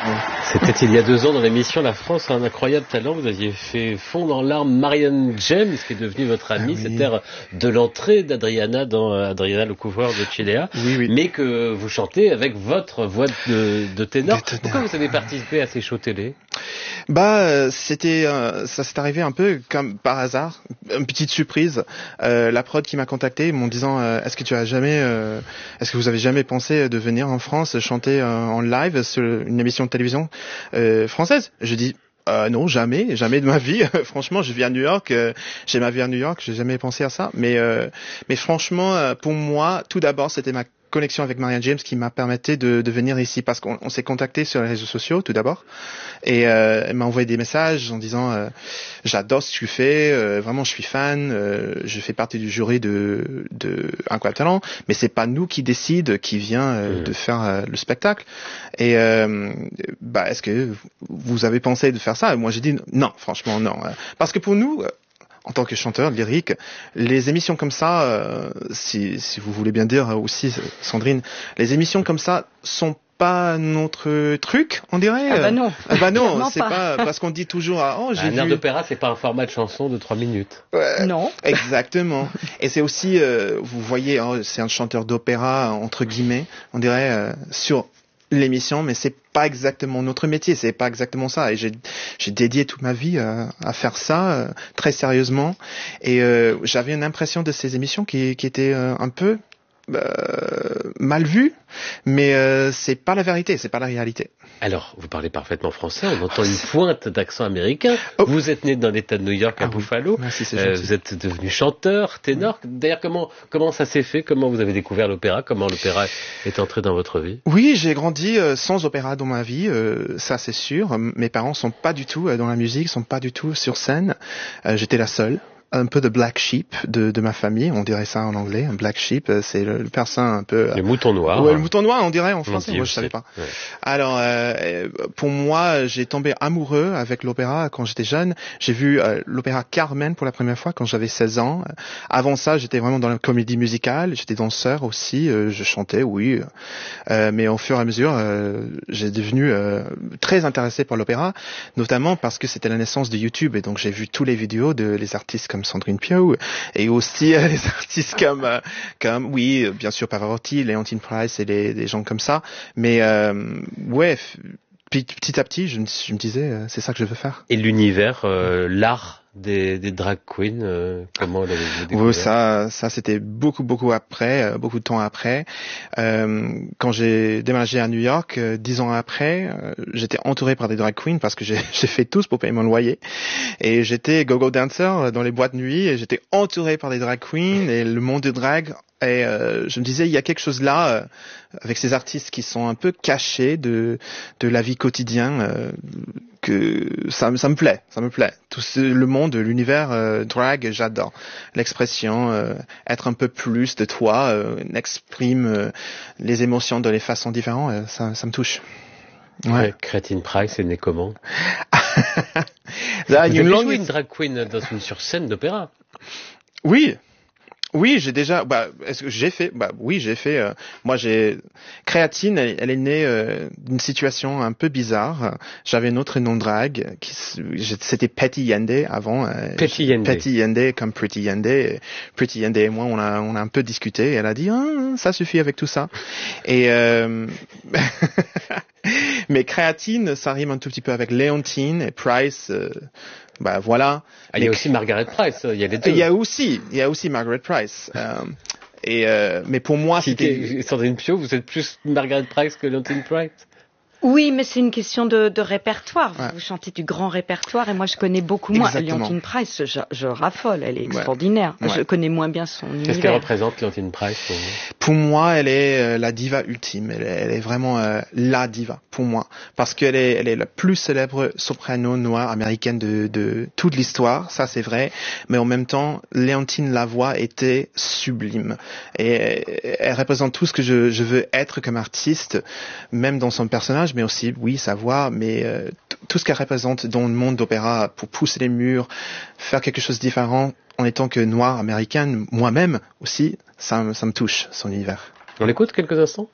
C'était il y a 2 ans dans l'émission La France a un incroyable talent. Vous aviez fait fondre en larmes Marianne James, qui est devenue votre amie. Oui. C'était de l'entrée d'Adriana dans Adriana le couvreur de Chilea. Oui. Mais que vous chantez avec votre voix de ténor. Pourquoi vous avez participé à ces shows télé? Ça s'est arrivé un peu comme par hasard, une petite surprise. La prod qui m'a contacté m'en disant est-ce que vous avez jamais pensé de venir en France chanter en live sur une émission de télévision française? Je dis non, jamais de ma vie. Franchement, je vis à New York, j'ai ma vie à New York, j'ai jamais pensé à ça. Mais franchement, pour moi, tout d'abord, c'était ma connexion avec Marianne James qui m'a permis de venir ici parce qu'on s'est contacté sur les réseaux sociaux tout d'abord et elle m'a envoyé des messages en disant j'adore ce que tu fais, vraiment je suis fan, je fais partie du jury de Incroyable Talent, mais c'est pas nous qui décide qui vient de faire le spectacle et est-ce que vous avez pensé de faire ça? Et moi j'ai dit non, franchement non, parce que pour nous en tant que chanteur lyrique, les émissions comme ça, si vous voulez bien dire aussi, Sandrine, les émissions comme ça sont pas notre truc, on dirait. Ah bah non. Non, c'est pas parce qu'on dit toujours un air d'opéra, c'est pas un format de chanson de 3 minutes. Non. Exactement. Et c'est aussi, vous voyez, c'est un chanteur d'opéra entre guillemets, on dirait sur l'émission, mais c'est pas exactement notre métier, c'est pas exactement ça. Et j'ai dédié toute ma vie à faire ça très sérieusement. Et j'avais une impression de ces émissions qui était un peu mal vues, mais c'est pas la vérité, c'est pas la réalité. Alors, vous parlez parfaitement français, on entend une pointe d'accent américain. Vous êtes né dans l'État de New York, à Buffalo. Merci, c'est gentil. Vous êtes devenu chanteur, ténor. D'ailleurs, comment ça s'est fait? Comment vous avez découvert l'opéra? Comment l'opéra est entré dans votre vie? Oui, j'ai grandi sans opéra dans ma vie, ça c'est sûr. Mes parents sont pas du tout dans la musique, sont pas du tout sur scène. J'étais la seule. Un peu de black sheep de ma famille, on dirait ça en anglais. Un black sheep, c'est le persan un peu. Le mouton noir. Ouais, le mouton noir, on dirait en français. Moi, je savais pas. Ouais. Alors, pour moi, j'ai tombé amoureux avec l'opéra quand j'étais jeune. J'ai vu l'opéra Carmen pour la première fois quand j'avais 16 ans. Avant ça, j'étais vraiment dans la comédie musicale. J'étais danseur aussi. Je chantais, oui. Mais au fur et à mesure, j'ai devenu très intéressé par l'opéra, notamment parce que c'était la naissance de YouTube. Et donc, j'ai vu tous les vidéos de les artistes comme Sandrine Piau et aussi les artistes comme oui, bien sûr Pavarotti, Leontyne Price et des gens comme ça. Mais petit à petit, je me disais c'est ça que je veux faire. Et l'univers, l'art des drag queens, comment l'avez-vous découvert? Oui, ça c'était beaucoup après, beaucoup de temps après. Quand j'ai déménagé à New York, 10 ans après, j'étais entouré par des drag queens parce que j'ai fait tous pour payer mon loyer. Et j'étais go-go dancer dans les boîtes de nuit et j'étais entouré par des drag queens et le monde de drag. Et je me disais, il y a quelque chose là avec ces artistes qui sont un peu cachés de la vie quotidienne, que ça me plaît. Tout le monde, l'univers drag, j'adore. L'expression, être un peu plus de toi, exprime les émotions de les façons différentes, ça me touche. Ouais. Creatine Price est née comment? Là, vous avez joué une drag queen sur scène d'opéra? Oui, j'ai déjà. Est-ce que j'ai fait? Oui, j'ai fait. Moi, Créatine. Elle est née d'une situation un peu bizarre. J'avais un autre nom drag c'était Petty Yende avant. Petty Yende comme Pretty Yende. Pretty Yende et moi, on a un peu discuté. Et elle a dit, ça suffit avec tout ça. Et mais Créatine, ça rime un tout petit peu avec Leontyne et Price. Voilà. Il y a aussi Margaret Price, il y a les deux. Il y a aussi Margaret Price. Mais pour moi, c'était... Sandrine Piau, vous êtes plus Margaret Price que Leontyne Price? Oui, mais c'est une question de répertoire. Ouais. Vous chantez du grand répertoire et moi je connais beaucoup moins. Leontyne Price, je raffole, elle est extraordinaire. Ouais. Je connais moins bien son univers. Qu'est-ce qu'elle représente, Leontyne Price, pour vous? Pour moi, elle est la diva ultime. Elle est vraiment la diva pour moi, parce qu'elle est la plus célèbre soprano noire américaine de toute l'histoire. Ça, c'est vrai. Mais en même temps, Leontyne, la voix était sublime et elle représente tout ce que je veux être comme artiste, même dans son personnage. Mais aussi, oui, sa voix, mais tout ce qu'elle représente dans le monde d'opéra pour pousser les murs, faire quelque chose de différent en étant que noire américaine, moi-même aussi, ça me touche, son univers. On l'écoute quelques instants?